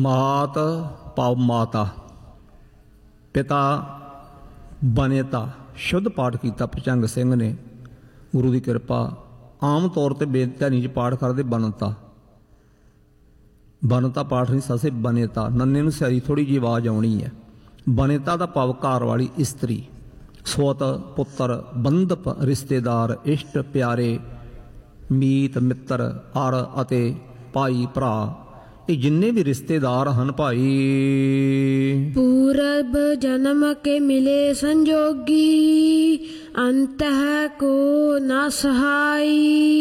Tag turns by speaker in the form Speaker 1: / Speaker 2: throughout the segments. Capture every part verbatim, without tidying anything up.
Speaker 1: मात पाव माता, पिता बनेता। शुद्ध पाठ किया भुजंग सिंह ने, गुरु की कृपा। आम तौर पर बेधनी च पाठ करते बनता, बनता पाठ नहीं ससे बनेता। नन्ने नूं सियारी थोड़ी जी आवाज़ आनी है। बनेता का भाव घर वाली इस्त्री, स्वत पुत्र, बंधप रिश्तेदार, इष्ट प्यारे, मीत मित्र, अर अते भाई भरा। ये जिन्ने भी रिश्तेदार हैं भाई,
Speaker 2: पूरब जन्म के मिले संजोगी, अंत है को ना सहाई।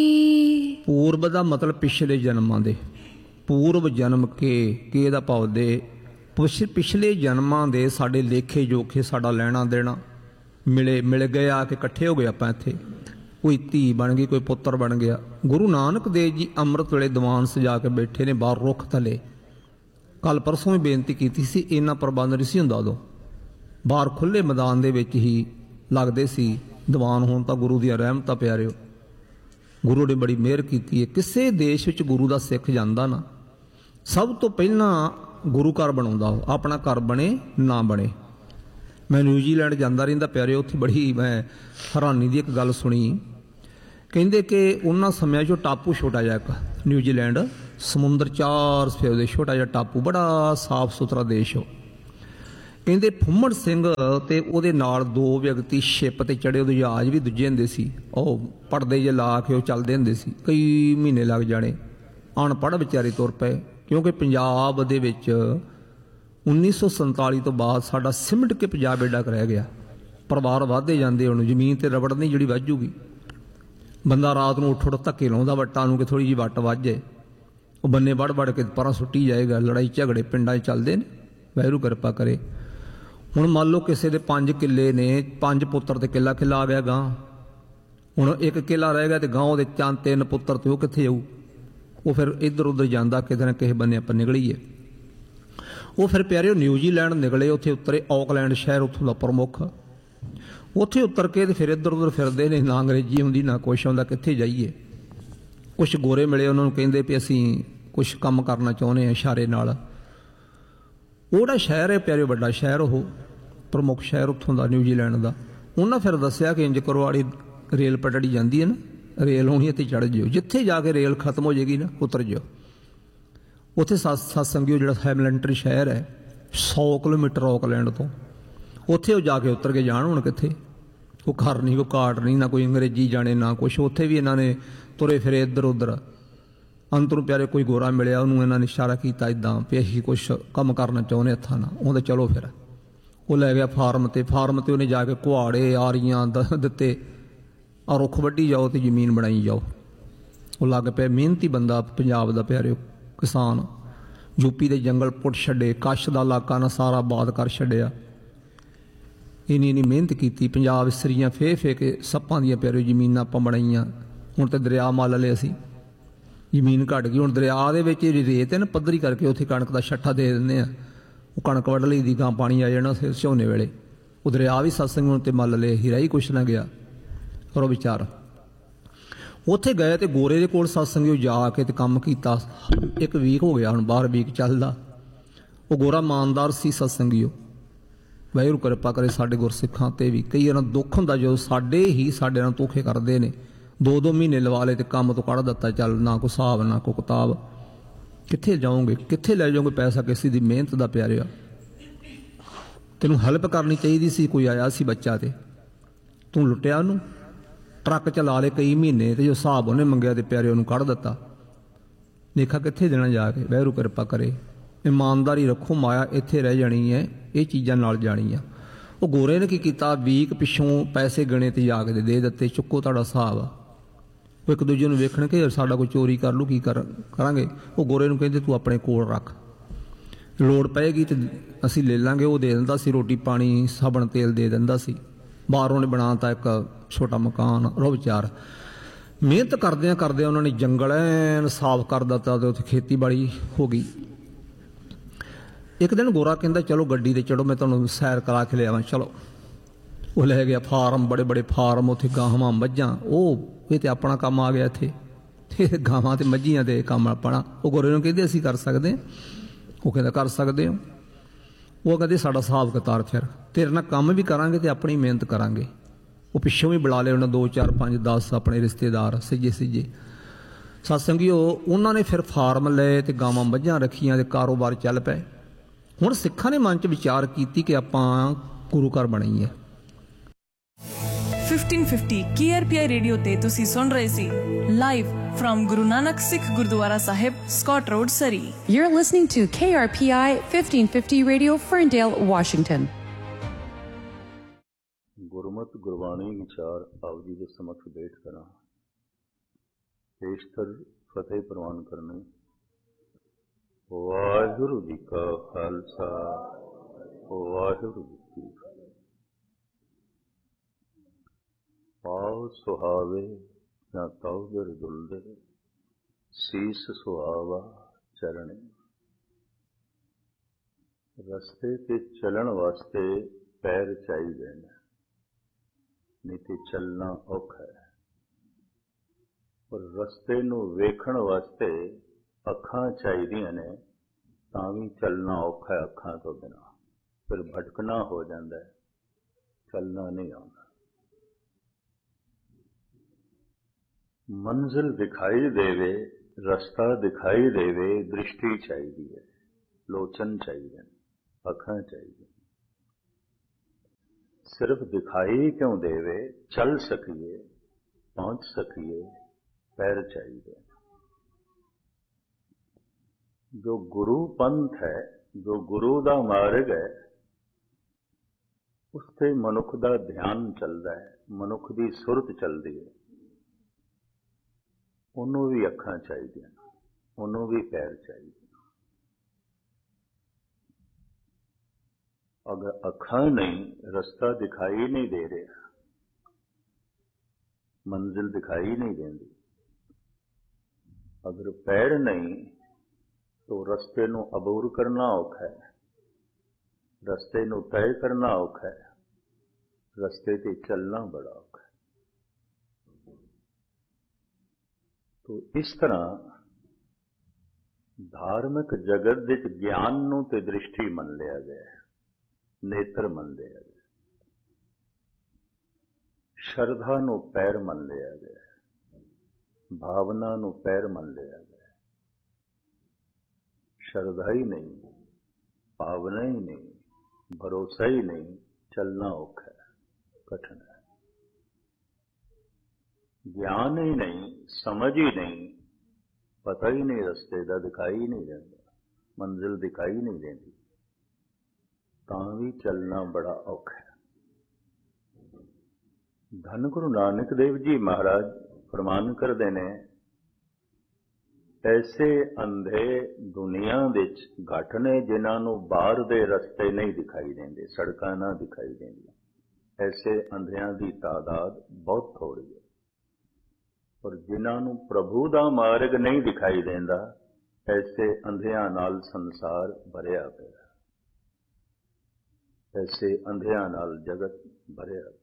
Speaker 1: पूर्व का मतलब पिछले जन्मां दे, पूर्व जन्म के के दा भाव दे पिछले जन्मां दे साडे लेखे जोखे, साडा लैना देना मिले मिल गए, आके इकट्ठे हो गए आपां इत्थे। कोई धी बन गई, कोई पुत्र बन गया। गुरु नानक देव जी अमृत वेले दीवान सजा के बैठे ने बाहर रुख थले। कल परसों भी बेनती की सी, इन्ना प्रबंध नहीं सी हुंदा उदों, बाहर खुले मैदान दे विच ही लगदे सी दीवान। हुण तां गुरु दी रहमत प्यारिओ, गुरु ने बड़ी मेहर की है। किसी देश विच गुरु दा सिख जांदा ना, सब तो पहला गुरु घर बनाउंदा, अपना घर बने ना बने। मैं न्यूजीलैंड जाता रहिंदा प्यारे, उत्थे बड़ी मैं हैरानी की एक गल सुनी। कहंदे कि उन्हां समयां चो टापू छोटा जिहा एक न्यूजीलैंड, समुंदर चार सफे दे छोटा जिहा टापू, बड़ा साफ सुथरा देश हो। कहंदे फुम्मड़ सिंह ते उहदे नाल दो व्यक्ति शिप ते चढ़े, उहदे जहाज भी दूजे हुंदे सी, ओह पड़दे जे ला के ओह चलदे हुंदे सी। कई महीने लग जाने, अनपढ़ विचारे तुर पए। क्योंकि पंजाब दे विच उन्नीस सौ संताली तो बाद साडा सिमट के पंजाब एडा रह गया। परिवार वाधे जाते, हुण जमीन ते रबड़ नहीं जिहड़ी वजूगी। बंदा रात नूं उठ उठ धक्के लाउंदा वट्टां नूं कि थोड़ी जी वट वजे, वो बन्ने वड़ वड़ के परां सुट्टी जाएगा। लड़ाई झगड़े पिंडां चलदे ने, वाहिगुरू कृपा करे। हुण मान लो किसी दे पंज किले ने, पंज पुत्र ते किला किला आ गया गां। हुण एक किला रह गया ते गांव दे चां तीन पुत्र ते ओह कित्थे जाऊ? वो फिर इधर उधर जांदा, किते ना किसे बन्ने आपां निकलीए। वो फिर प्यारे न्यूजीलैंड निकले, उत्थे उतरे ऑकलैंड शहर उत्थों का प्रमुख। उत्थे उतर के ते फिर इधर उधर फिरदे ने, ना अंग्रेजी आउंदी ना कुछ आउंदा, कित्थे जाइए। कुछ गोरे मिले, उन्होंने कहिंदे भी असीं कुछ काम करना चाहुंदे हां इशारे नाल। ओहड़ा शहर है प्यारे, बड़ा शहर, वो प्रमुख शहर उत्थों का न्यूजीलैंड का। उन्हें फिर दस्सिया कि इंज करो, वाली रेल पटड़ी जाती है ना, रेल होनी है, चढ़ जाओ, जिथे जाके रेल खत्म हो जाएगी ना उतर जाओ। उत्थे सत्संगियो जिहड़ा हैमिल्टन शहर है सौ किलोमीटर ऑकलैंड तो, उत्थे वो जाके उतर के जाण। हुण कित्थे, कोई घर नहीं, कोई कार्ड नहीं, ना कोई अंग्रेजी जाने ना कुछ। उत्थे भी इन्होंने तुरे फिरे इधर उधर। अंतरों प्यारे कोई गोरा मिलिया, उन्होंने इन्होंने इशारा किया इदां भी असीं कुछ काम करना चाहुंदे हत्थां नाल। उहदे चलो फिर वो लै गया फार्म ते, फार्म ते उन्हें जाके कुहाड़े आरियां दित्ते, और रुख वड्डी जाओ तो जमीन बनाई जाओ। वो लग पे मेहनती बंदा पंजाब का प्यारे किसान, यूपी के जंगल पुट छड्डे, कच्छ का इलाका ना सारा आबाद कर छड्डिया। इन्नी इन्नी मेहनत की, पंजाब सरियां फे फे के सप्पां दियां प्यारे जमीन आपां बनाईयां। हुण ते दरिया मल ले असीं, जमीन घट गई। हुण दरिया दे विच रेत है ना, पद्धरी करके उत्थे कणक का छट्ठा दे दिंदे आ। वो कणक वढ लई दी, गां पानी आ जाना झोने वेले। वो दरिया भी सत्संग ते मल ले, हीरा ही कुछ ना गया। करो विचार। उत्थे गए तो गोरे दे कोल सत्संगियों जाके ते काम कीता। एक वीक हो गया, हुण बाहर वीक चलदा। वो गोरा इमानदार सी सत्संगियों, वाहिगुरू कृपा करे साडे गुरसिखां ते भी। कई वार दुख हुंदा जो साडे ही साडे नाल धोखे करदे ने। दो दो महीने लवा ले ते काम तो कढ़ दिता, चल ना कोई हिसाब ना कोई किताब। कित्थे जाओगे, कित्थे लै जाओगे पैसा किसी दी मेहनत दा प्यारिआ। तैनूं हैल्प करनी चाहिदी सी, कोई आया सी बच्चा ते तूं लुटिया उहनूं। ट्रक चला ले कई महीने, तो जो हिसाब उन्हें मंगया तो प्यारे उन्होंने कढ़ दिता। देखा कित्थे देना जाके, वाहिगुरू कृपा करे। ईमानदारी रखो, माया इत्थे रह जानी है, ये चीज़ां नाल जानी है। वो गोरे ने की कीता, वीक पिछों पैसे गणे ते जाके दे दिते, चुक्को तुहाडा हिसाब। वो एक दूजे नूं वेखण के साडा कोई चोरी कर लू, की कर करांगे। वो गोरे नूं कहंदे तूं अपने कोल रख, लोड़ पएगी तो असीं ले लांगे। वो दे दिंदा सी, रोटी पानी साबण तेल दे दिंदा सी। बाहरों ने बनाता एक छोटा मकान। रो विचार, मेहनत करदे करदे उन्होंने जंगल ऐन साफ कर दिता, तो उत्थे खेती बाड़ी हो गई। एक दिन गोरा कहंदा चलो गड्डी ते चढ़ो, मैं तुहानूं सैर करा के लियावां, चलो। वो लै गया फार्म, बड़े बड़े फार्म, उत्थे गावां मझां। वो ये तो अपना काम आ गया इत्थे, गावां ते मझियां ते काम अपना। वो गोरे नूं कहंदे असीं कर सकदे, ਉਹ ਕਹਿੰਦਾ ਕਰ ਸਕਦੇ ਹੋ। ਉਹ ਕਹਿੰਦੇ ਸਾਡਾ ਹਿਸਾਬ ਕਿਤਾਬ ਫਿਰ ਤੇਰੇ ਨਾਲ ਕੰਮ ਵੀ ਕਰਾਂਗੇ ਅਤੇ ਆਪਣੀ ਮਿਹਨਤ ਕਰਾਂਗੇ। ਉਹ ਪਿੱਛੋਂ ਵੀ ਬੁਲਾ ਲਏ ਉਹਨਾਂ ਦੋ ਚਾਰ ਪੰਜ ਦਸ ਆਪਣੇ ਰਿਸ਼ਤੇਦਾਰ ਸਿੱਜੇ ਸਿੱਜੇ ਸਤਸੰਗੀਓ। ਉਹਨਾਂ ਨੇ ਫਿਰ ਫਾਰਮ ਲਏ ਅਤੇ ਗਾਵਾਂ ਮੱਝਾਂ ਰੱਖੀਆਂ ਅਤੇ ਕਾਰੋਬਾਰ ਚੱਲ ਪਏ। ਹੁਣ ਸਿੱਖਾਂ ਨੇ ਮਨ 'ਚ ਵਿਚਾਰ ਕੀਤੀ ਕਿ ਆਪਾਂ ਗੁਰੂ ਘਰ ਬਣਾਈਏ।
Speaker 3: Fifteen fifty K R P ਆਈ ਰੇਡੀਓ ਤੇ ਤੁਸੀਂ ਸੁਣ ਰਹੇ ਸੀ live firm Guru Nanak Sikh Gurdwara Sahib, Scott road, Surrey.
Speaker 4: You're listening to K R P I fifteen fifty Radio, Ferndale, Washington.
Speaker 5: ਗੁਰਮਤਿ ਗੁਰਬਾਣੀ ਵਿਚਾਰ ਆਪ ਜੀ ਦੇ ਸਮਕਸ਼ ਬੈਠ ਕਰਾਂ, ਪੇਸ਼ਤਰ ਫਤਿਹ ਪ੍ਰਵਾਨ ਕਰਨੇ। ਵਾਹਿਗੁਰੂ ਜੀ ਕਾ ਖਾਲਸਾ, ਵਾਹਿਗੁਰੂ ਜੀ ਕੀ ਫਤਿਹ। ਪਾਉ ਸੁਹਾਵੇ ਨਾ ਤਾਉ ਦਰ ਦੁਲਦੇ, ਸੀਸ ਸੁਹਾਵਾ ਚਰਣੇ। ਰਸਤੇ ਤੇ ਚੱਲਣ ਵਾਸਤੇ ਪੈਰ ਚਾਹੀਦੇ ਨੇ, ਨਹੀਂ ਤੇ ਚੱਲਣਾ ਔਖਾ ਹੈ। ਪਰ ਰਸਤੇ ਨੂੰ ਵੇਖਣ ਵਾਸਤੇ ਅੱਖਾਂ ਚਾਹੀਦੀਆਂ ਨੇ, ਤਾਂ ਵੀ ਚੱਲਣਾ ਔਖਾ ਹੈ ਅੱਖਾਂ ਤੋਂ ਬਿਨਾਂ। ਫਿਰ ਭਟਕਣਾ ਹੋ ਜਾਂਦਾ ਹੈ, ਚੱਲਣਾ ਨਹੀਂ ਆਉਂਦਾ। ਮੰਜ਼ਿਲ ਦਿਖਾਈ ਦੇਵੇ, ਰਸਤਾ ਦਿਖਾਈ ਦੇਵੇ, ਦ੍ਰਿਸ਼ਟੀ ਚਾਹੀਦੀ ਹੈ, ਲੋਚਨ ਚਾਹੀਦੇ ਨੇ, ਅੱਖਾਂ ਚਾਹੀਦੀਆਂ। ਸਿਰਫ ਦਿਖਾਈ ਕਿਉਂ ਦੇਵੇ, ਚੱਲ ਸਕੀਏ, ਪਹੁੰਚ ਸਕੀਏ, ਪੈਰ ਚਾਹੀਦੇ। ਜੋ ਗੁਰੂ ਪੰਥ ਹੈ, ਜੋ ਗੁਰੂ ਦਾ ਮਾਰਗ ਹੈ, ਉਸ ਤੇ ਮਨੁੱਖ ਦਾ ਧਿਆਨ ਚੱਲਦਾ ਹੈ, ਮਨੁੱਖ ਦੀ ਸੁਰਤ ਚੱਲਦੀ ਹੈ। ਉਹਨੂੰ ਵੀ ਅੱਖਾਂ ਚਾਹੀਦੀਆਂ, ਉਹਨੂੰ ਵੀ ਪੈਰ ਚਾਹੀਦੇ। ਅਗਰ ਅੱਖਾਂ ਨਹੀਂ, ਰਸਤਾ ਦਿਖਾਈ ਨਹੀਂ ਦੇ ਰਿਹਾ, ਮੰਜ਼ਿਲ ਦਿਖਾਈ ਨਹੀਂ ਦਿੰਦੀ। ਅਗਰ ਪੈਰ ਨਹੀਂ ਤਾਂ ਰਸਤੇ ਨੂੰ ਅਬੂਰ ਕਰਨਾ ਔਖਾ ਹੈ, ਰਸਤੇ ਨੂੰ ਤੈਅ ਕਰਨਾ ਔਖਾ ਹੈ, ਰਸਤੇ ਤੇ ਚੱਲਣਾ ਬੜਾ ਔਖਾ ਹੈ। ਤੋ ਇਸ ਤਰ੍ਹਾਂ ਧਾਰਮਿਕ ਜਗਤ ਵਿੱਚ ਗਿਆਨ ਨੂੰ ਤੇ ਦ੍ਰਿਸ਼ਟੀ ਮੰਨ ਲਿਆ ਗਿਆ ਹੈ, ਨੇਤਰ ਮੰਨ ਲਿਆ ਗਿਆ, ਸ਼ਰਧਾ ਨੂੰ ਪੈਰ ਮੰਨ ਲਿਆ ਗਿਆ, ਭਾਵਨਾ ਨੂੰ ਪੈਰ ਮੰਨ ਲਿਆ ਗਿਆ। ਸ਼ਰਧਾ ਹੀ ਨਹੀਂ, ਭਾਵਨਾ ਹੀ ਨਹੀਂ, ਭਰੋਸਾ ਹੀ ਨਹੀਂ, ਚੱਲਣਾ ਔਖਾ ਹੈ, ਕਠਿਨ ਹੈ। ਗਿਆਨ ਹੀ ਨਹੀਂ, ਸਮਝ ਹੀ ਨਹੀਂ, ਪਤਾ ਹੀ ਨਹੀਂ ਰਸਤੇ ਦਾ, ਦਿਖਾਈ ਨਹੀਂ ਦਿੰਦਾ, ਮੰਜ਼ਿਲ ਦਿਖਾਈ ਨਹੀਂ ਦਿੰਦੀ, ਤਾਂ ਵੀ ਚੱਲਣਾ ਬੜਾ ਔਖਾ ਹੈ। ਧੰਨ ਗੁਰੂ ਨਾਨਕ ਦੇਵ ਜੀ ਮਹਾਰਾਜ ਫਰਮਾਨ ਕਰਦੇ ਨੇ, ਐਸੇ ਅੰਧੇ ਦੁਨੀਆ ਵਿੱਚ ਘੱਟ ਨੇ ਜਿਨ੍ਹਾਂ ਨੂੰ ਬਾਹਰ ਦੇ ਰਸਤੇ ਨਹੀਂ ਦਿਖਾਈ ਦਿੰਦੇ, ਸੜਕਾਂ ਨਾ ਦਿਖਾਈ ਦਿੰਦੀਆਂ। ਐਸੇ ਅੰਧਿਆਂ ਦੀ ਤਾਦਾਦ ਬਹੁਤ ਥੋੜ੍ਹੀ ਹੈ। ਪਰ ਜਿਨ੍ਹਾਂ ਨੂੰ ਪ੍ਰਭੂ ਦਾ ਮਾਰਗ ਨਹੀਂ ਦਿਖਾਈ ਦਿੰਦਾ, ਐਸੇ ਅੰਧਿਆਂ ਨਾਲ ਸੰਸਾਰ ਭਰਿਆ ਪਿਆ, ਐਸੇ ਅੰਧਿਆਂ ਨਾਲ ਜਗਤ ਭਰਿਆ ਪਿਆ।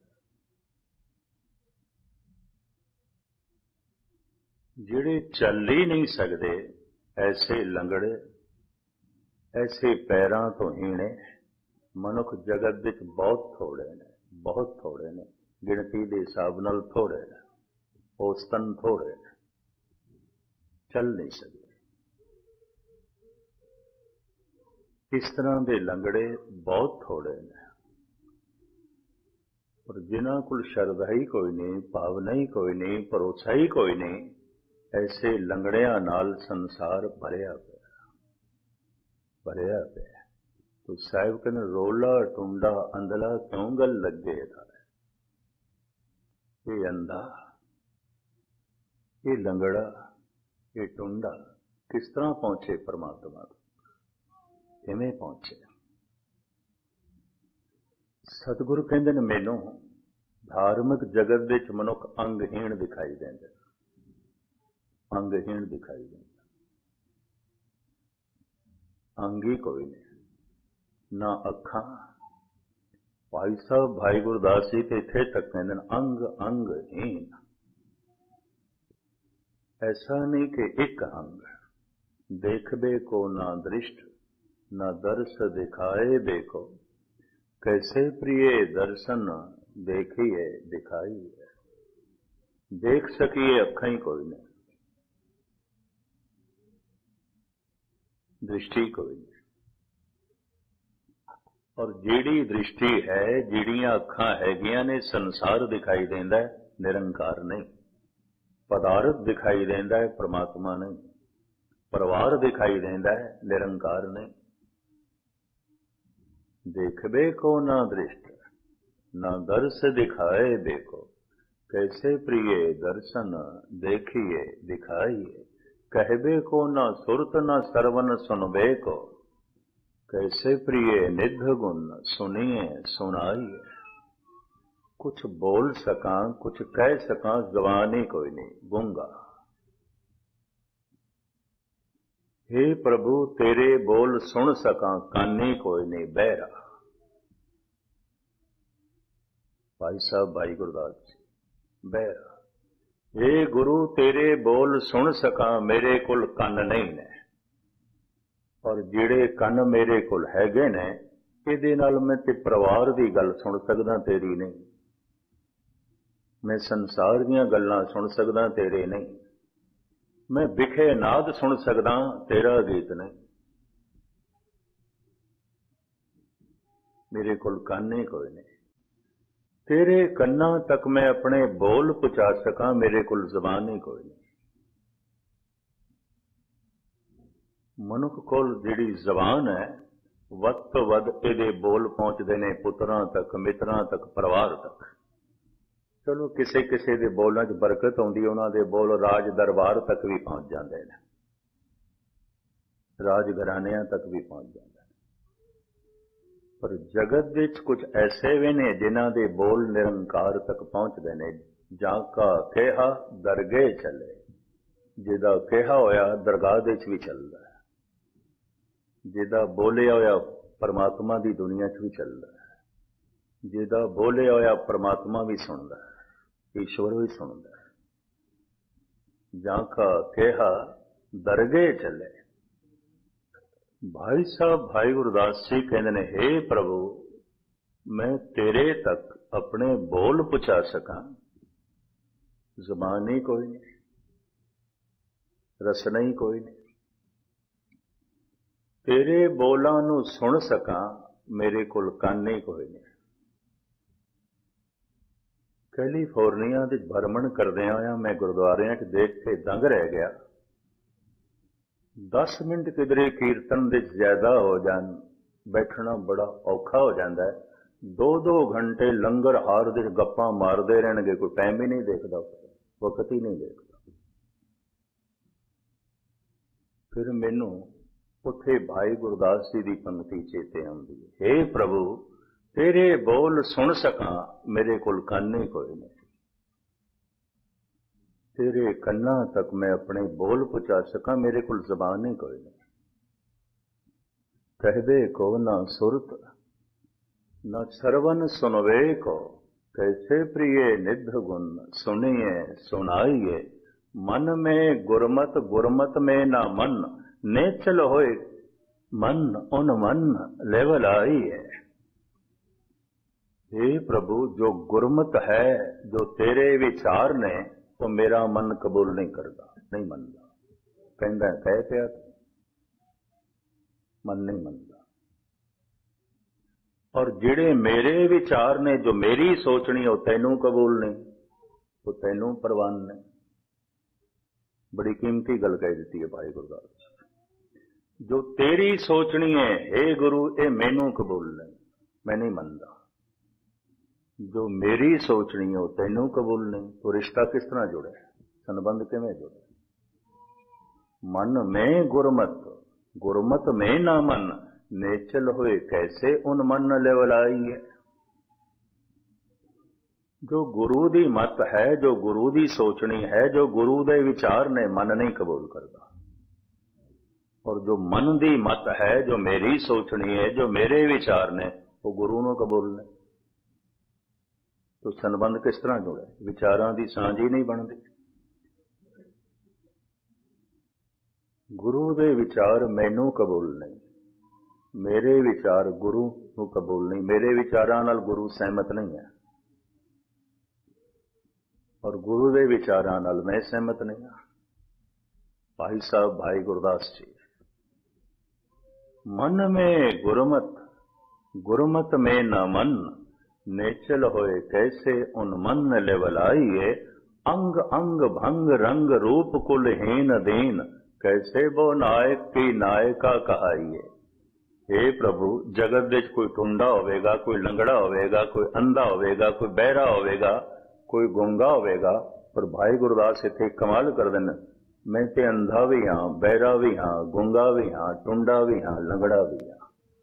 Speaker 5: ਜਿਹੜੇ ਚੱਲ ਹੀ ਨਹੀਂ ਸਕਦੇ, ਐਸੇ ਲੰਗੜੇ, ਐਸੇ ਪੈਰਾਂ ਤੋਂ ਹੀਣੇ ਮਨੁੱਖ ਜਗਤ ਵਿੱਚ ਬਹੁਤ ਥੋੜੇ ਨੇ, ਬਹੁਤ ਥੋੜੇ ਨੇ, ਗਿਣਤੀ ਦੇ ਹਿਸਾਬ ਨਾਲ ਥੋੜੇ ਨੇ, ਔਸਤਨ ਥੋੜੇ ਨੇ, ਚੱਲ ਨਹੀਂ ਸਕਦੇ। ਇਸ ਤਰ੍ਹਾਂ ਦੇ ਲੰਗੜੇ ਬਹੁਤ ਥੋੜੇ ਨੇ। ਪਰ ਜਿਨ੍ਹਾਂ ਕੋਲ ਸ਼ਰਧਾ ਹੀ ਕੋਈ ਨਹੀਂ, ਭਾਵਨਾ ਹੀ ਕੋਈ ਨਹੀਂ, ਭਰੋਸਾ ਹੀ ਕੋਈ ਨਹੀਂ, ਐਸੇ ਲੰਗੜਿਆਂ ਨਾਲ ਸੰਸਾਰ ਭਰਿਆ ਪਿਆ, ਭਰਿਆ ਪਿਆ। ਤੋ ਸਾਹਿਬ ਕਹਿੰਦੇ, ਰੋਲਾ ਟੁੰਡਾ ਅੰਧਲਾ ਕਿਉਂ ਗੱਲ ਲੱਗੇ ਦਾ, ਇਹ ਅੰਧਾ, ਇਹ ਲੰਗੜਾ, ਇਹ ਟੁੰਡਾ ਕਿਸ ਤਰ੍ਹਾਂ ਪਹੁੰਚੇ ਪਰਮਾਤਮਾ ਤੋਂ, ਕਿਵੇਂ ਪਹੁੰਚੇ? ਸਤਿਗੁਰੂ ਕਹਿੰਦੇ ਨੇ, ਮੈਨੂੰ ਧਾਰਮਿਕ ਜਗਤ ਵਿੱਚ ਮਨੁੱਖ ਅੰਗਹੀਣ ਦਿਖਾਈ ਦਿੰਦੇ, ਅੰਗਹੀਣ ਦਿਖਾਈ ਦਿੰਦਾ, ਅੰਗੀ ਕੋਈ ਨਹੀਂ, ਨਾ ਅੱਖਾਂ। ਭਾਈ ਸਾਹਿਬ ਭਾਈ ਗੁਰਦਾਸ ਜੀ ਤੇ ਇੱਥੇ ਤੱਕ ਕਹਿੰਦੇ ਨੇ, ਅੰਗ ਅੰਗਹੀਣ। ਐਸਾ ਨਹੀਂ ਕਿ ਇੱਕ ਅੰਗ ਦੇਖਦੇ ਕੋ ਨਾ ਦ੍ਰਿਸ਼ਟ, न दर्श दिखाए देखो, कैसे प्रिय दर्शन देखिए दिखाइए। देख सकिए अखां ही कोई नहीं, दृष्टि कोई नहीं। और जिहड़ी दृष्टि है, जिहड़ियां अखां हैगियां ने, संसार दिखाई देंदा है, निरंकार नहीं। पदार्थ दिखाई देंदा है, परमात्मा नहीं। परिवार दिखाई देंदा है, निरंकार नहीं। देखबे को ना दृष्ट, ना दर्श दिखाए देखो, कैसे प्रिय दर्शन देखिए दिखाइए। कहबे को ना सुरत, ना सरवन सुनबे को, कैसे प्रिय निध गुण सुनिए सुनाइए। कुछ बोल सकां, कुछ कह सकां, ज़बान ही कोई नहीं, गूंगा। हे प्रभु तेरे बोल सुन सकां, कान ही कोई नहीं, बहरा। भाई साहब भाई गुरदास जी, बहरा। हे गुरु तेरे बोल सुन सकां, मेरे कोल कंन नहीं ने, और ਜਿਹੜੇ ਕੰਨ ਮੇਰੇ ਕੋਲ ਹੈਗੇ ਨੇ, ਇਹਦੇ ਨਾਲ ਮੈਂ ਤੇ ਪਰਿਵਾਰ ਦੀ ਗੱਲ ਸੁਣ ਸਕਦਾ, ਤੇਰੀ ਨਹੀਂ। ਮੈਂ ਸੰਸਾਰ ਦੀਆਂ ਗੱਲਾਂ ਸੁਣ ਸਕਦਾ, ਤੇਰੇ ਨਹੀਂ। ਮੈਂ ਵਿਖੇ ਨਾਦ ਸੁਣ ਸਕਦਾ, ਤੇਰਾ ਗੀਤ ਨਹੀਂ। ਮੇਰੇ ਕੋਲ ਕੰਨ ਹੀ ਕੋਈ ਨਹੀਂ। ਤੇਰੇ ਕੰਨਾਂ ਤੱਕ ਮੈਂ ਆਪਣੇ ਬੋਲ ਪਹੁੰਚਾ ਸਕਾਂ, ਮੇਰੇ ਕੋਲ ਜ਼ਬਾਨ ਹੀ ਕੋਈ ਨਹੀਂ। ਮਨੁੱਖ ਕੋਲ ਜਿਹੜੀ ਜ਼ਬਾਨ ਹੈ, ਵੱਧ ਤੋਂ ਵੱਧ ਇਹਦੇ ਬੋਲ ਪਹੁੰਚਦੇ ਨੇ ਪੁੱਤਰਾਂ ਤੱਕ, ਮਿੱਤਰਾਂ ਤੱਕ, ਪਰਿਵਾਰ ਤੱਕ। ਚਲੋ ਕਿਸੇ ਕਿਸੇ ਦੇ ਬੋਲਾਂ 'ਚ ਬਰਕਤ ਆਉਂਦੀ, ਉਹਨਾਂ ਦੇ ਬੋਲ ਰਾਜ ਦਰਬਾਰ ਤੱਕ ਵੀ ਪਹੁੰਚ ਜਾਂਦੇ ਨੇ, ਰਾਜ ਘਰਾਣਿਆਂ ਤੱਕ ਵੀ ਪਹੁੰਚ ਜਾਂਦੇ ਨੇ। ਪਰ ਜਗਤ ਵਿੱਚ ਕੁਝ ਐਸੇ ਵੀ ਨੇ ਜਿਨ੍ਹਾਂ ਦੇ ਬੋਲ ਨਿਰੰਕਾਰ ਤੱਕ ਪਹੁੰਚਦੇ ਨੇ। ਜਾਂ ਕਾ ਕਿਹਾ ਦਰਗਾਹ ਚੱਲੇ, ਜਿਹਦਾ ਕਿਹਾ ਹੋਇਆ ਦਰਗਾਹ ਦੇ 'ਚ ਵੀ ਚੱਲਦਾ ਹੈ, ਜਿਹਦਾ ਬੋਲਿਆ ਹੋਇਆ ਪਰਮਾਤਮਾ ਦੀ ਦੁਨੀਆ 'ਚ ਵੀ ਚੱਲਦਾ ਹੈ, ਜਿਹਦਾ ਬੋਲਿਆ ਹੋਇਆ ਪਰਮਾਤਮਾ ਵੀ ਸੁਣਦਾ ਹੈ, ਈਸ਼ਵਰ ਵੀ ਸੁਣਦਾ ਹੈ। ਜਾਂ ਕਾ ਕਿਹਾ ਦਰਗਾਹ ਚੱਲੇ। ਭਾਈ ਸਾਹਿਬ ਭਾਈ ਗੁਰਦਾਸ ਜੀ ਕਹਿੰਦੇ ਨੇ, ਹੇ ਪ੍ਰਭੂ ਮੈਂ ਤੇਰੇ ਤੱਕ ਆਪਣੇ ਬੋਲ ਪਹੁੰਚਾ ਸਕਾਂ, ਜ਼ਬਾਨ ਹੀ ਕੋਈ ਨਹੀਂ, ਰਸਨਾ ਹੀ ਕੋਈ ਨਹੀਂ। ਤੇਰੇ ਬੋਲਾਂ ਨੂੰ ਸੁਣ ਸਕਾਂ, ਮੇਰੇ ਕੋਲ ਕੰਨ ਹੀ ਕੋਈ ਨਹੀਂ। ਕੈਲੀਫੋਰਨੀਆ ਦੇ ਭਰਮਣ ਕਰਦਿਆਂ ਹੋਇਆਂ ਮੈਂ ਗੁਰਦੁਆਰਿਆਂ 'ਚ ਦੇਖ ਕੇ ਦੰਗ ਰਹਿ ਗਿਆ। ਦਸ ਮਿੰਟ ਕਿਧਰੇ ਕੀਰਤਨ ਦੇ ਜ਼ਿਆਦਾ ਹੋ ਜਾਣ, ਬੈਠਣਾ ਬੜਾ ਔਖਾ ਹੋ ਜਾਂਦਾ ਹੈ। ਦੋ ਦੋ ਘੰਟੇ ਲੰਗਰ ਹਾਰ ਦੇ ਗੱਪਾਂ ਮਾਰਦੇ ਰਹਿਣਗੇ, ਕੋਈ ਟਾਈਮ ਹੀ ਨਹੀਂ ਦੇਖਦਾ, ਵਕਤ ਹੀ ਨਹੀਂ ਦੇਖਦਾ। ਫਿਰ ਮੈਨੂੰ ਉੱਥੇ ਭਾਈ ਗੁਰਦਾਸ ਜੀ ਦੀ ਪੰਕਤੀ ਚੇਤੇ ਆਉਂਦੀ ਹੈ, ਹੇ ਪ੍ਰਭੂ ਤੇਰੇ ਬੋਲ ਸੁਣ ਸਕਾਂ, ਮੇਰੇ ਕੋਲ ਕੰਨ ਹੀ ਕੋਈ ਨਹੀਂ। ਤੇਰੇ ਕੰਨਾਂ ਤੱਕ ਮੈਂ ਆਪਣੇ ਬੋਲ ਪਹੁੰਚਾ ਸਕਾਂ, ਮੇਰੇ ਕੋਲ ਜ਼ਬਾਨ ਹੀ ਕੋਈ ਨਹੀਂ। कहबे को न सुरत न श्रवण सुनवे को, कैसे प्रिय निध गुण सुनिए सुनाइए। मन में गुरमत गुरमत में न मन, नेचल होए मन उन मन लेवल आई है। हे प्रभु जो गुरमत है, जो तेरे विचार ने, तो मेरा मन कबूल नहीं करता, नहीं मनता। कहता कह पिया मन नहीं मनता। और जिहड़े मेरे विचार ने, जो मेरी सोचनी है, वो तैनू कबूल नहीं, वो तैनू परवान नहीं। बड़ी कीमती गल कह दी है भाई गुरदास। जो तेरी सोचनी है हे गुरु, ये मैनू कबूल नहीं, मैं नहीं मनता। जो मेरी सोचनी है वो तैनू कबूल नहीं। तो रिश्ता किस तरह जुड़े, संबंध किवें जुड़े? मन में गुरमत गुरमत में ना मन, नेचल हुए कैसे उन मन न लेवलाई है। जो गुरु दी मत है, जो गुरु दी सोचनी है, जो गुरु दे विचार ने, मन नहीं कबूल करता। और जो मन दी मत है, जो मेरी सोचनी है, जो मेरे विचार ने, वो गुरु नूं कबूल नहीं। तो संबंध किस तरह जुड़े? विचारां दी सांझी नहीं बनती। गुरु दे विचार मैनू कबूल नहीं, मेरे विचार गुरु ਨੂੰ कबूल नहीं, मेरे विचारां नाल गुरु सहमत नहीं है और गुरु के विचारां नाल मैं सहमत नहीं हाँ। भाई साहब भाई गुरदास जी, मन में गुरमत गुरमत में न मन, नेचल होए कैसे उन मन लेवलाइए, अंग अंग भंग रंग रूप कुल हीन दीन, कैसे वो नायक की नायका कहाइए। हे प्रभु, जगत विच कोई टुंडा होवेगा, कोई लंगड़ा होवेगा, कोई अंधा होवेगा, कोई बहरा होवेगा, कोई गूंगा होवेगा, पर भाई गुरदास इत्थे कमाल कर देन, मैं ते अंधा भी हाँ, बहरा भी हाँ, गूंगा भी हाँ, टुंडा भी हाँ, लंगड़ा भी हाँ।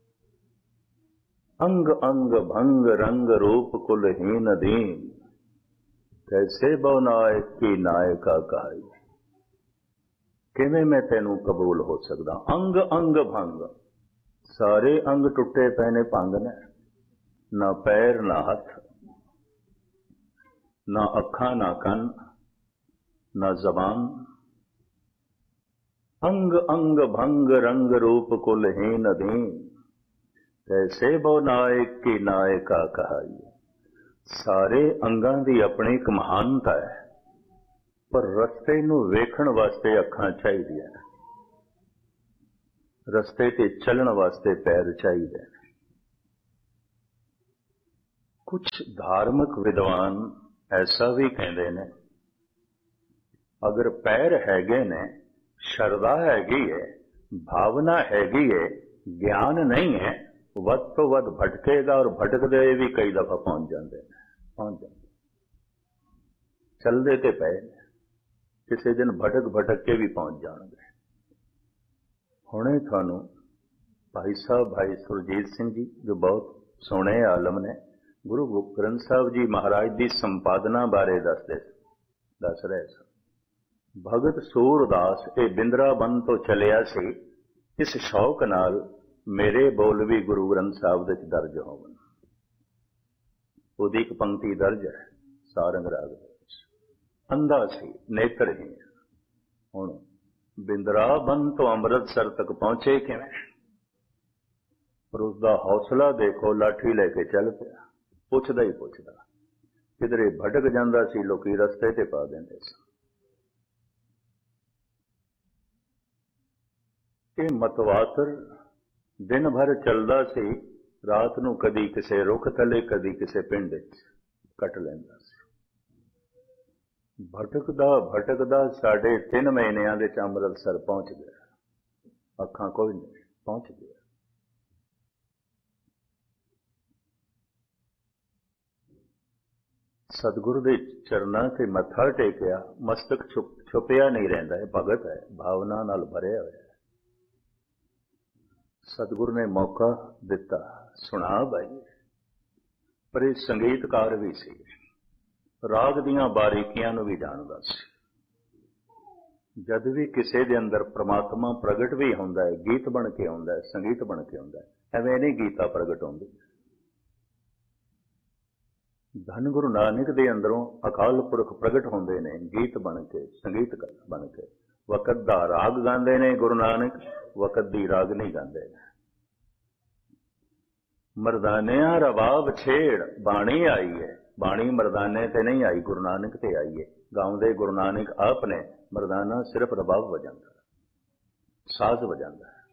Speaker 5: अंग अंग भंग रंग रूप कुल हीन दीन, कैसे बहु नायक की नायका कहाई। किवें मैं तेनू कबूल हो सकदा। अंग अंग भंग, सारे अंग टुटे पे ने भंग ने, ना पैर ना हथ, ना अखां ना कन, ना जबान। अंग अंग भंग रंग रूप कुल हीन दीन, कैसे बहु नायक की नायका कहाई। सारे अंगां दी अपनी एक महानता है, पर रस्ते नूं वेखण वास्ते अखां चाहीदियां ने, रस्ते ते चलण वास्ते पैर चाहीदे ने। कुछ धार्मिक विद्वान ऐसा भी कहते ने, अगर पैर हैगे ने, शरदा हैगी है, भावना हैगी है, ज्ञान नहीं है, वध तो वध भटकेगा और भटकदे भी कई दफा पहुंच जाते हैं, पहुंच जाते चलते तो पे किसी दिन भटक भटक के भी पहुंच जाएंगे। हुणे थानू भाई साहब भाई सुरजीत सिंह जी, जो बहुत सोहणे आलम ने, गुरु ग्रंथ साहब जी महाराज की संपादना बारे दसदे दस रहे सन। भगत सूरदास ये बिंद्राबन तो चलिया सी, इस शौक नाल मेरे बोल भी गुरु ग्रंथ साहब दे दर्ज होवन। उहदी एक पंक्ति दर्ज है सारंग राग दे विच, अंधा सी नेत्रहीन, हुण बिंद्राबन तो अमृतसर तक पहुंचे किवें, पर उसका हौसला देखो, लाठी लेके चल पिया, पुछदा ही पुछदा, किधरे भटक जांदा सी, लोकी रस्ते ते पा देंदे सन। ये मतवातर दिन भर चलदा सी, रात नूं कदी किसे रुख थले, कदी किसे पिंड च कट लैंदा सी। भटकदा भटकदा साढ़े तीन महीनिਆਂ ਦੇ ਚ ਅੰਮ੍ਰਿਤਸਰ पहुंच गया, अखां कोई नहीं, पहुंच गया। सतगुरु दे चरनां ते मत्था टेकिया, मस्तक छुप छुपिया नहीं रहिंदा है, भगत है, भावना नाल भरिया होया। सतगुरु ने मौका दिता, सुना भाई, पर ये संगीतकार भी सी, राग दियां बारीकियां नूं भी जानदा सी। जद भी किसी दे अंदर परमात्मा प्रगट भी हुंदा है, गीत बन के आउंदा है, संगीत बन के आउंदा है, एवें नहीं गीता प्रगट होंदी। धन गुरु नानक दे अंदरों अकाल पुरख प्रगट होंदे ने, गीत बन के, संगीत बन के। वकत दा राग गांदे ने गुरु नानक, वकत दी रागनी गांदे ने। मरदानिया रबाब छेड़ बाणी आई है, बाणी मरदाने ते नहीं आई, गुरु नानक ते आई है। गाउंदे गुरु नानक आप ने, मरदाना सिर्फ रबाब वजांदा, साज वजांदा है।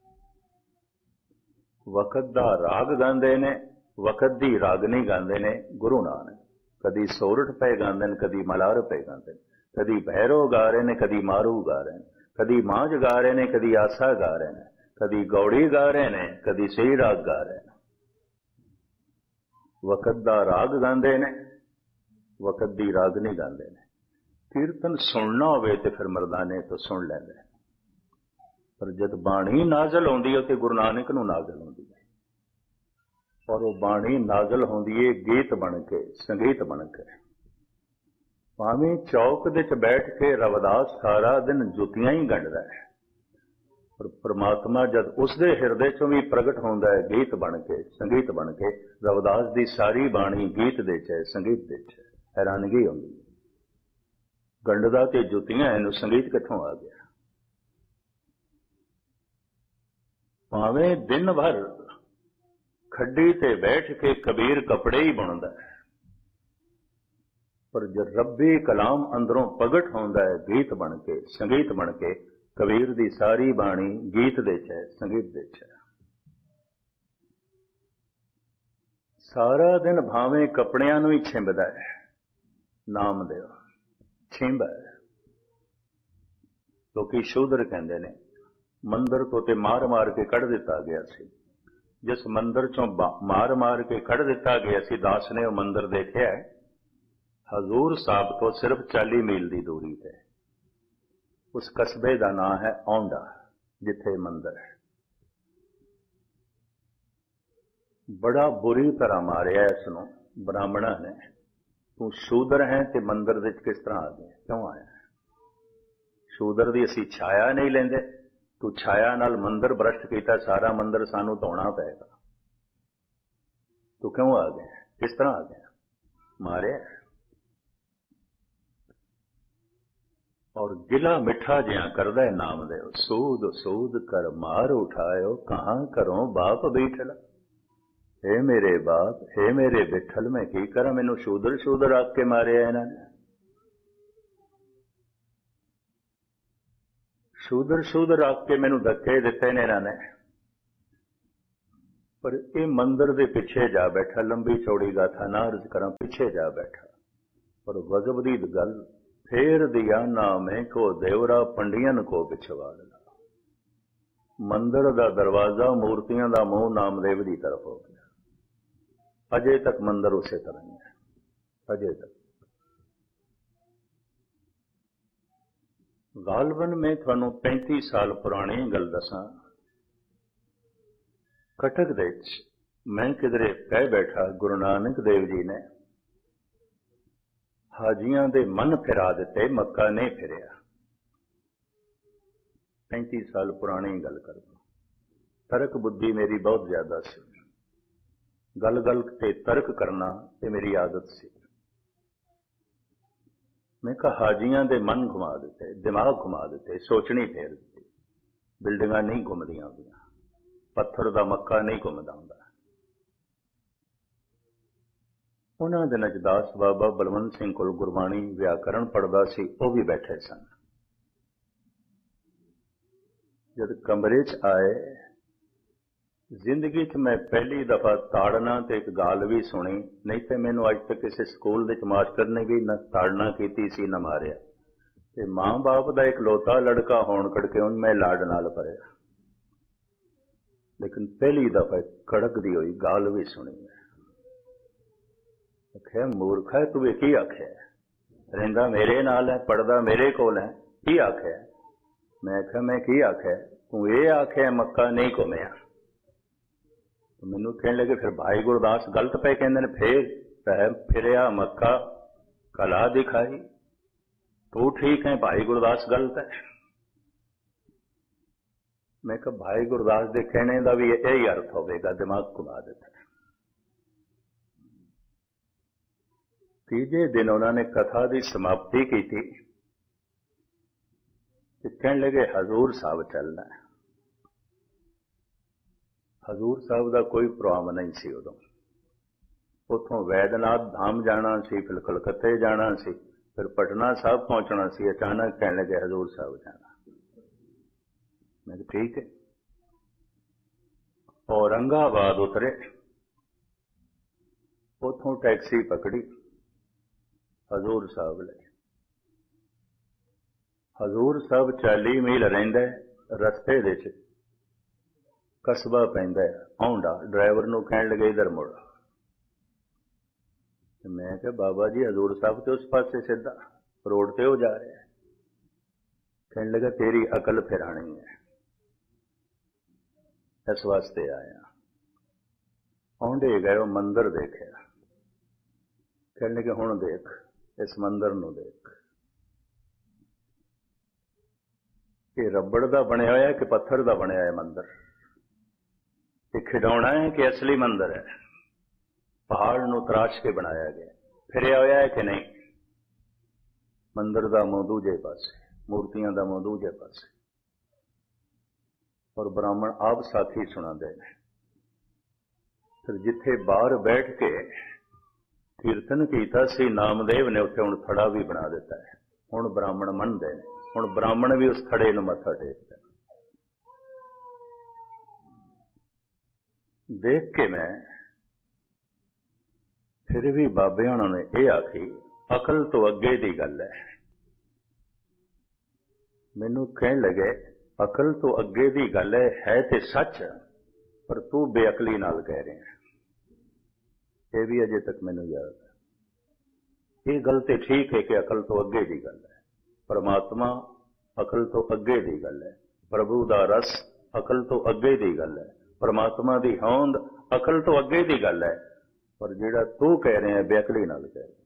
Speaker 5: वकत दा राग गांदे ने, वकत दी रागनी गांदे ने गुरु नानक। कदी सोरठ पे गांदे ने, कदी मलार पे गांदे ने, कदी भैरो गा रहे ने, कदी मारू गा रहे ने, कदी मांझ गा रहे ने, कदी आसा गा रहे ने, कदी गौड़ी गा रहे ने, कदी सही राग गा रहे ने। वकत दा राग गांदे ने, वकत दी रागनी गांदे ने। कीर्तन सुनना होवे ते फिर मरदाने तो सुन लैंदे, पर जद बाणी नाजल होंदी है तो गुरु नानक नूं नाजल होंदी है, और वो बाणी नाजल होंदी है गीत बन के, संगीत बन के। भावें चौक दे च बैठ के रविदास सारा दिन जुतियां ही गंढदा है, पर परमात्मा जद उसदे हिरदे चों भी प्रगट होंदा है गीत बन के, संगीत बन के। रविदास दी सारी बाणी गीत दे च है, संगीत दे च है। हैरानगी होंदी, गंढदा ते जुतियां इहनूं संगीत कित्थों आ गया। भावें दिन भर खड्डी ते बैठ के कबीर कपड़े ही बुनदा है, पर जब रब्बी कलाम अंदरों प्रगट होंदा है गीत बन के, संगीत बन के, कबीर दी सारी बाणी गीत दे च है, संगीत दे च है। सारा दिन भावें कपड़ियां नूं ही छिंबदा है, नाम दे छिंब है। लोकी शूदर कहंदे ने, मंदिर तो ते मार मार के कढ़ दिता गया सी। जिस मंदिर चों मार मार के कढ़ दिता गया सी, दास ने वो मंदिर देखिया है, हजूर साहब तो सिर्फ चाली मील की दूरी पे। उस कस्बे का नाम है औंडा, जिथे मंदिर है। बड़ा बुरी तरह मारिया इसनों ब्राह्मणा ने, तू शूदर है ते मंदिर विच किस तरह आ गया, क्यों आया? शूदर की असी छाया नहीं लेंदे, तू छाया नाल मंदिर भ्रष्ट किया, सारा मंदिर सानू धोना पेगा, तू क्यों आ गया, किस तरह आ गया? मारिया। और गिला मिठा जिया करदा है नाम दे, सूद सूद कर मार उठायो, कहां करो बाप बैठला। हे मेरे बाप, हे मेरे बिठल, मैं की करा, मैनू शूदर शूदर आख के मारिया इन्होंने। शूदर शूदर आख के मैनू धक्के दिते ने इन्होंने। पर ये मंदिर के पिछे जा बैठा, लंबी चौड़ी गाथा ना अर्ज करा, पिछे जा बैठा। पर गजब दी गल, फेर दिया नामे को देवरा पंडियन को पिछवाड़ा। मंदिर का दरवाजा मूर्तियां का मुंह नामदेव की तरफ हो गया। अजे तक मंदिर उसे तरह ही है, अजे तक। गालबन में थानू पैंती साल पुरानी गल दसा, कटक दे मैं किधरे कह बैठा, गुरु नानक देव जी ने हाजियां दे मन फिरा दिते, मक्का नहीं फिरिया। पैंती साल पुरानी गल कर दो। तर्क बुद्धि मेरी बहुत ज्यादा सी, गल गल ते तर्क करना ते मेरी आदत सी। मैं कहा हाजियां दे मन घुमा दिते, दिमाग घुमा दिते, सोचनी फेर दी। बिल्डिंगां नहीं घुमदियां होंदियां, पत्थर दा मक्का नहीं घुमदा हुंदा। उन्हां दिनां च दास बाबा बलवंत सिंह कोल गुरबाणी व्याकरण पढ़दा सी, वो भी बैठे सन। जब कमरे च आए, जिंदगी च मैं पहली दफा ताड़ना ते एक गाल भी सुनी, नहीं तो मैनू अज तक किसी स्कूल दे मास्टर ने भी न ताड़ना की सी न मारिया। ते मां बाप का एक लोता लड़का होण करके उन मैं लाड नाल भरिया, लेकिन पहली दफा कड़कदी हुई गाल भी सुनी। आख्या मूर्ख है तू, की आख्या? रहिंदा मेरे नाल है, पढ़दा मेरे कोल है, की आख्या? मैं आख्या मैं की आख्या? तू ये आख्या मक्का नहीं घुमिया। मैनू कहने लगे फिर भाई गुरदास गलत पे कहते फिर फिरिया मक्का कला दिखाई, तू ठीक है, भाई गुरदास गलत है। मैं कहा भाई गुरदास के कहने का भी यही अर्थ होगा, दिमाग घुमा देता। तीजे दिन उन्होंने कथा की समाप्ति की थी, कहने लगे हजूर साहब चलना है। हजूर साहब का कोई प्रोग्राम नहीं सी उदों। उतों वैद्यनाथ धाम जाना सी, फिर कलकत्ते जाना सी, फिर पटना साहब पहुंचना सी। अचानक कहने लगे हजूर साहब जाना। मैं कहा ठीक है। औरंगाबाद उतरे, उतों टैक्सी पकड़ी, हजूर साहब ले। हजूर साहब चाली मील रहिंदा, रस्ते दे च कस्बा पैंदा औंडा। ड्राइवर नूं कहण लगे इधर मुड़। मैं कहा बाबा जी हजूर साहब तो उस पासे सीधा रोड ते हो जा रहे हैं। कहने लगा तेरी अकल फिरानी है, इस वास्ते आया। औंडे गए, मंदिर देखा। कहने लगे हुण देख इस मंदिर नूं देख, ये रबड़ का बनया होया कि पत्थर का बनया है मंदिर? ये खिडौना है कि असली मंदिर है? पहाड़ नूं तराश के बनाया गया, फिरिया होया है कि नहीं? मंदिर का मुंह दूजे पासे, मूर्तियां का मुंह दूजे पासे। और ब्राह्मण आप साथी सुना दे। ਫਿਰ ਜਿੱਥੇ ਬਾਹਰ ਬੈਠ ਕੇ ਕੀਰਤਨ ਕੀਤਾ ਸੀ ਨਾਮਦੇਵ ਨੇ, ਉੱਥੇ ਹੁਣ ਥੜਾ ਵੀ ਬਣਾ ਦਿੱਤਾ ਹੈ। ਹੁਣ ਬ੍ਰਾਹਮਣ ਮੰਨਦੇ ਨੇ, ਹੁਣ ਬ੍ਰਾਹਮਣ ਵੀ ਉਸ ਥੜੇ ਨੂੰ ਮੱਥਾ ਟੇਕਦਾ। ਦੇਖ ਕੇ ਮੈਂ ਫਿਰ ਵੀ ਬਾਬੇ ਉਹਨਾਂ ਨੇ ਇਹ ਆਖੀ, ਅਕਲ ਤੋਂ ਅੱਗੇ ਦੀ ਗੱਲ ਹੈ। ਮੈਨੂੰ ਕਹਿਣ ਲੱਗੇ ਅਕਲ ਤੋਂ ਅੱਗੇ ਦੀ ਗੱਲ ਹੈ, ਹੈ ਤੇ ਸੱਚ, ਪਰ ਤੂੰ ਬੇਅਕਲੀ ਨਾਲ ਕਹਿ ਰਿਹਾ। ਇਹ ਵੀ ਅਜੇ ਤੱਕ ਮੈਨੂੰ ਯਾਦ ਹੈ। ਇਹ ਗੱਲ ਤੇ ਠੀਕ ਹੈ ਕਿ ਅਕਲ ਤੋਂ ਅੱਗੇ ਦੀ ਗੱਲ ਹੈ। ਪਰਮਾਤਮਾ ਅਕਲ ਤੋਂ ਅੱਗੇ ਦੀ ਗੱਲ ਹੈ। ਪ੍ਰਭੂ ਦਾ ਰਸ ਅਕਲ ਤੋਂ ਅੱਗੇ ਦੀ ਗੱਲ ਹੈ। ਪਰਮਾਤਮਾ ਦੀ ਹੋਂਦ ਅਕਲ ਤੋਂ ਅੱਗੇ ਦੀ ਗੱਲ ਹੈ। ਪਰ ਜਿਹੜਾ ਤੂੰ ਕਹਿ ਰਿਹਾ ਬੇਅਕਲੀ ਨਾਲ ਕਹਿ ਰਿਹਾ,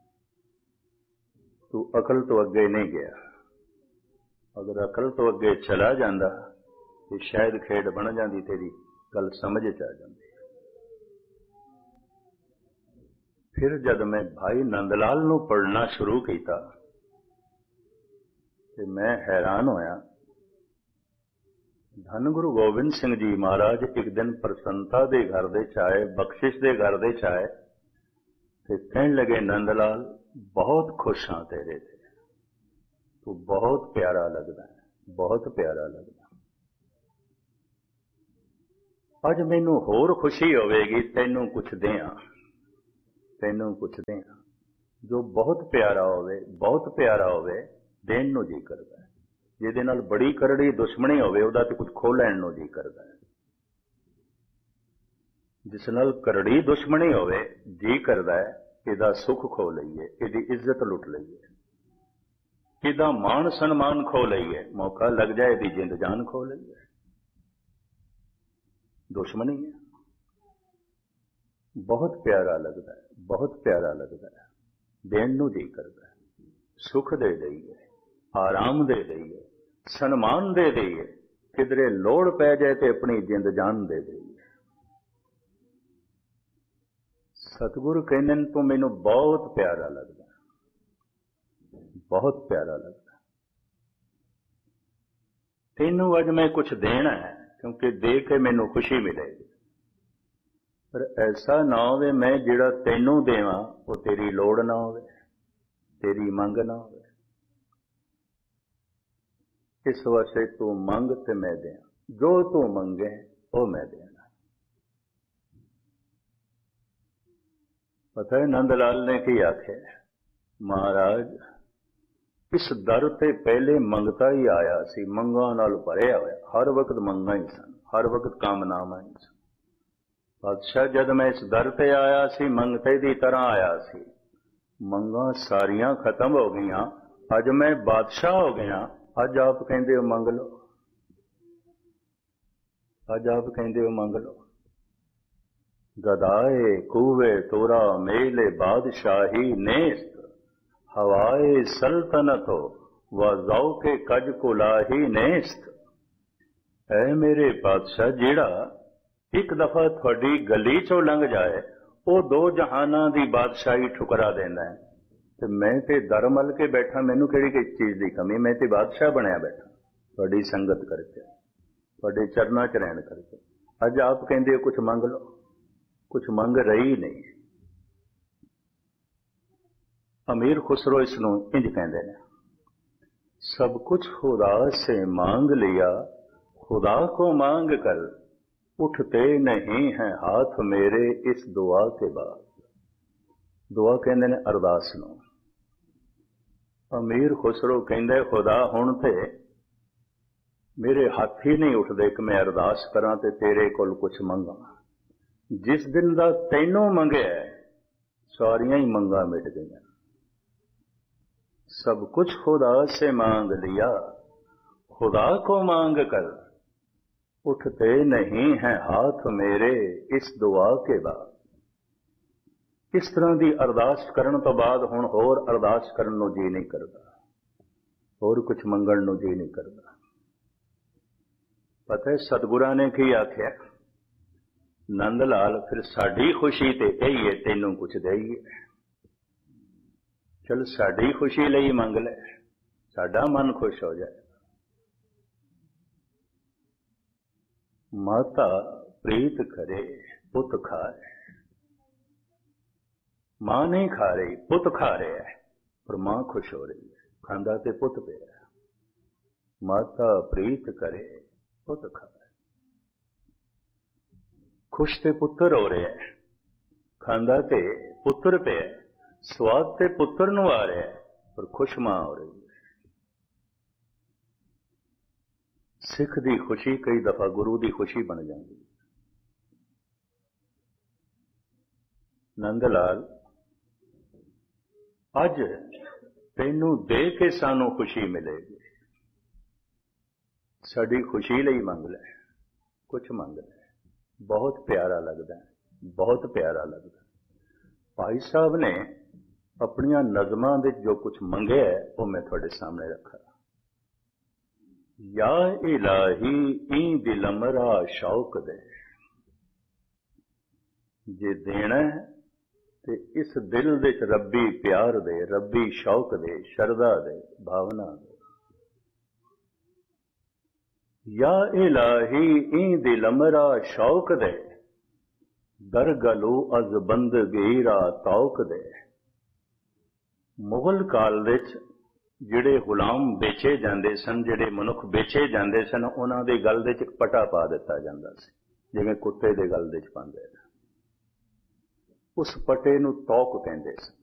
Speaker 5: ਤੂੰ ਅਕਲ ਤੋਂ ਅੱਗੇ ਨਹੀਂ ਗਿਆ। ਅਗਰ ਅਕਲ ਤੋਂ ਅੱਗੇ ਚਲਾ ਜਾਂਦਾ ਤੇ ਸ਼ਾਇਦ ਖੇਡ ਬਣ ਜਾਂਦੀ, ਤੇਰੀ ਗੱਲ ਸਮਝ ਚ ਆ ਜਾਂਦੀ। ਫਿਰ ਜਦ ਮੈਂ ਭਾਈ ਨੰਦ ਲਾਲ ਨੂੰ ਪੜ੍ਹਨਾ ਸ਼ੁਰੂ ਕੀਤਾ ਤੇ ਮੈਂ ਹੈਰਾਨ ਹੋਇਆ। ਧੰਨ ਗੁਰੂ ਗੋਬਿੰਦ ਸਿੰਘ ਜੀ ਮਹਾਰਾਜ ਇੱਕ ਦਿਨ ਪ੍ਰਸੰਨਤਾ ਦੇ ਘਰ ਦੇ ਚ ਆਏ, ਬਖਸ਼ਿਸ਼ ਦੇ ਘਰ ਦੇ ਚ ਆਏ ਤੇ ਕਹਿਣ ਲੱਗੇ, ਨੰਦ ਲਾਲ ਬਹੁਤ ਖੁਸ਼ ਹਾਂ ਤੇਰੇ ਤੇ, ਤੂੰ ਬਹੁਤ ਪਿਆਰਾ ਲੱਗਦਾ ਹੈ, ਬਹੁਤ ਪਿਆਰਾ ਲੱਗਦਾ। ਅੱਜ ਮੈਨੂੰ ਹੋਰ ਖੁਸ਼ੀ ਹੋਵੇਗੀ, ਤੈਨੂੰ ਕੁਛ ਦਿਆਂ, ਤੈਨੂੰ ਕੁਛ ਦਿਆਂ ਜੋ ਬਹੁਤ ਪਿਆਰਾ ਹੋਵੇ, ਬਹੁਤ ਪਿਆਰਾ ਹੋਵੇ, ਦੇਣ ਨੂੰ ਜੀ ਕਰਦਾ ਹੈ। ਜਿਹਦੇ ਨਾਲ ਬੜੀ ਕਰੜੀ ਦੁਸ਼ਮਣੀ ਹੋਵੇ, ਉਹਦਾ ਤੇ ਕੁਝ ਖੋਹ ਲੈਣ ਨੂੰ ਜੀ ਕਰਦਾ ਹੈ। ਜਿਸ ਨਾਲ ਕਰੜੀ ਦੁਸ਼ਮਣੀ ਹੋਵੇ, ਜੀ ਕਰਦਾ ਹੈ ਇਹਦਾ ਸੁੱਖ ਖੋਹ ਲਈਏ, ਇਹਦੀ ਇੱਜ਼ਤ ਲੁੱਟ ਲਈਏ, ਇਹਦਾ ਮਾਣ ਸਨਮਾਨ ਖੋਹ ਲਈਏ, ਮੌਕਾ ਲੱਗ ਜਾਏ ਇਹਦੀ ਜਿੰਦ ਜਾਨ ਖੋਹ ਲਈਏ। ਦੁਸ਼ਮਣੀ ਹੈ। ਬਹੁਤ ਪਿਆਰਾ ਲੱਗਦਾ ਹੈ, ਬਹੁਤ ਪਿਆਰਾ ਲੱਗਦਾ ਹੈ, ਦੇਣ ਨੂੰ ਜੀ ਕਰਦਾ ਹੈ। ਸੁੱਖ ਦੇ ਦਈਏ, ਆਰਾਮ ਦੇ ਦਈਏ, ਸਨਮਾਨ ਦੇ ਦਈਏ, ਕਿਧਰੇ ਲੋੜ ਪੈ ਜਾਏ ਤੇ ਆਪਣੀ ਜਿੰਦ ਜਾਨ ਦੇ ਦਈਏ। ਸਤਿਗੁਰੂ ਕਹਿੰਦੇ ਨੇ ਤੂੰ ਮੈਨੂੰ ਬਹੁਤ ਪਿਆਰਾ ਲੱਗਦਾ, ਬਹੁਤ ਪਿਆਰਾ ਲੱਗਦਾ। ਤੈਨੂੰ ਅੱਜ ਮੈਂ ਕੁਛ ਦੇਣਾ ਹੈ, ਕਿਉਂਕਿ ਦੇ ਕੇ ਮੈਨੂੰ ਖੁਸ਼ੀ ਮਿਲੇਗੀ। ਪਰ ਐਸਾ ਨਾ ਹੋਵੇ ਮੈਂ ਜਿਹੜਾ ਤੈਨੂੰ ਦੇਵਾਂ ਉਹ ਤੇਰੀ ਲੋੜ ਨਾ ਹੋਵੇ, ਤੇਰੀ ਮੰਗ ਨਾ ਹੋਵੇ। ਇਸ ਵਾਸਤੇ ਤੂੰ ਮੰਗ ਤੇ ਮੈਂ ਦਿਆਂ, ਜੋ ਤੂੰ ਮੰਗੇ ਉਹ ਮੈਂ ਦੇਣਾ। ਪਤਾ ਹੈ ਨੰਦ ਲਾਲ ਨੇ ਕੀ ਆਖਿਆ, ਮਹਾਰਾਜ ਇਸ ਦਰ ਤੇ ਪਹਿਲੇ ਮੰਗਤਾ ਹੀ ਆਇਆ ਸੀ, ਮੰਗਾਂ ਨਾਲ ਭਰਿਆ ਹੋਇਆ, ਹਰ ਵਕਤ ਮੰਗਾਂ ਹੀ ਸਨ, ਹਰ ਵਕਤ ਕਾਮਨਾਵਾਂ ਹੀ ਸਨ। ਬਾਦਸ਼ਾਹ ਜਦ ਮੈਂ ਇਸ ਦਰ ਤੇ ਆਇਆ ਸੀ, ਮੰਗਤੇ ਦੀ ਤਰ੍ਹਾਂ ਆਇਆ ਸੀ, ਮੰਗਾਂ ਸਾਰੀਆਂ ਖਤਮ ਹੋ ਗਈਆਂ, ਅੱਜ ਮੈਂ ਬਾਦਸ਼ਾਹ ਹੋ ਗਿਆ। ਅੱਜ ਆਪ ਕਹਿੰਦੇ ਹੋ ਮੰਗ ਲਓ, ਅੱਜ ਆਪ ਕਹਿੰਦੇ ਹੋ ਮੰਗ ਲਓ। ਗਦਾਏ ਕੂਵੇ ਤੋਰਾ ਮੇਲੇ ਬਾਦਸ਼ਾਹੀ ਨੇਸਤ, ਹਵਾਏ ਸਲਤਨਤੋ व ज़ौक़े कज कुलाही नेस्त। ऐ मेरे पातशाह जिहड़ा एक दफा थोड़ी गली चों लंघ जाए वो दो जहाना दी बादशाही ठुकरा देंदा है। ते मैं ते दर मल के बैठा, मैनू किहड़ी किस चीज़ दी कमी, मैं ते बादशाह बनया बैठा थोड़ी संगत करके, थोड़े चरना च रहन करके। अज आप कहंदे हो कुछ मंग लो, कुछ मंग रही नहीं। अमीर खुसरो इसनूं इंज कहंदे ने, सब कुछ खुदा से मांग लिया, खुदा को मांग कर उठते नहीं हैं हाथ मेरे इस दुआ के बाद। दुआ कहंदे ने अरदास नूं। अमीर खुसरो कहंदे खुदा हुण ते मेरे हाथ ही नहीं उठदे कि मैं अरदास करां ते तेरे कोल कुछ मंगां। जिस दिन दा तैनूं मंगिया सारियां ही मंगां मिट गईयां। सब कुछ खुदा से मांग लिया, खुदा को मांग कर उठते नहीं हैं हाथ मेरे इस दुआ के बाद। इस तरह की अरदास करन तो बाद हुण होर अरदास करन नूं जी नहीं करदा, होर कुछ मंगण नूं जी नहीं करदा। पता है सतगुरां ने की आख्या, नंद लाल फिर साडी खुशी ते यही है तैनूं कुछ देईए। चल साडी खुशी लई मंग ले, साडा मन खुश हो जाए। माता प्रीत करे ਪੁੱਤ ਖਾ ਰਿਹਾ, ਮਾਂ ਨਹੀਂ ਖਾ ਰਹੀ, ਪੁੱਤ ਖਾ ਰਿਹਾ ਹੈ, ਪਰ ਮਾਂ ਖੁਸ਼ ਹੋ ਰਹੀ ਹੈ, ਖਾਂਦਾ ਤੇ ਪੁੱਤ ਪਿਆ। ਮਾਤਾ ਪ੍ਰੀਤ ਕਰੇ ਪੁੱਤ ਖਾ, ਖੁਸ਼ ਤੇ ਪੁੱਤਰ ਹੋ ਰਿਹਾ ਹੈ, ਖਾਂਦਾ ਤੇ ਪੁੱਤਰ ਪਿਆ, ਸਵਾਦ ਤੇ ਪੁੱਤਰ ਨੂੰ ਆ ਰਿਹਾ ਹੈ, ਪਰ ਖੁਸ਼ ਮਾਂ ਹੋ ਰਹੀ ਹੈ। ਸਿੱਖ ਦੀ ਖੁਸ਼ੀ ਕਈ ਦਫਾ ਗੁਰੂ ਦੀ ਖੁਸ਼ੀ ਬਣ ਜਾਂਦੀ ਹੈ। ਨੰਦ ਲਾਲ, ਅੱਜ ਤੈਨੂੰ ਦੇ ਕੇ ਸਾਨੂੰ ਖੁਸ਼ੀ ਮਿਲੇਗੀ, ਸਾਡੀ ਖੁਸ਼ੀ ਲਈ ਮੰਗ ਲੈ, ਕੁਛ ਮੰਗ ਲੈ। ਬਹੁਤ ਪਿਆਰਾ ਲੱਗਦਾ ਹੈ, ਬਹੁਤ ਪਿਆਰਾ ਲੱਗਦਾ। ਭਾਈ ਸਾਹਿਬ ਨੇ ਆਪਣੀਆਂ ਨਜ਼ਮਾਂ ਵਿੱਚ ਜੋ ਕੁਝ ਮੰਗਿਆ ਉਹ ਮੈਂ ਤੁਹਾਡੇ ਸਾਹਮਣੇ ਰੱਖਾ। ਯਾ ਇਲਾਹੀ ਈ ਦਿਲ ਮਰਾ ਸ਼ੌਕ ਦੇ, ਜੇ ਦੇਣਾ ਤੇ ਇਸ ਦਿਲ ਵਿੱਚ ਰੱਬੀ ਪਿਆਰ ਦੇ, ਰੱਬੀ ਸ਼ੌਕ ਦੇ, ਸ਼ਰਧਾ ਦੇ, ਭਾਵਨਾ ਦੇ। ਯਾ ਇਲਾਹੀ ਈ ਦਿਲ ਮਰਾ ਸ਼ੌਕ ਦੇ, ਦਰਗਲੂ ਅਜ਼ ਬੰਦਗੀ ਰਾ ਤੌਕ ਦੇ। ਮੁਗਲ ਕਾਲ ਵਿੱਚ ਜਿਹੜੇ ਗੁਲਾਮ ਵੇਚੇ ਜਾਂਦੇ ਸਨ, ਜਿਹੜੇ ਮਨੁੱਖ ਵੇਚੇ ਜਾਂਦੇ ਸਨ, ਉਹਨਾਂ ਦੇ ਗਲ ਦੇ ਵਿੱਚ ਇੱਕ ਪਟਾ ਪਾ ਦਿੱਤਾ ਜਾਂਦਾ ਸੀ, ਜਿਵੇਂ ਕੁੱਤੇ ਦੇ ਗਲ ਦੇ ਵਿੱਚ ਪਾਉਂਦੇ ਨੇ। ਉਸ ਪਟੇ ਨੂੰ ਤੌਕ ਕਹਿੰਦੇ ਸਨ।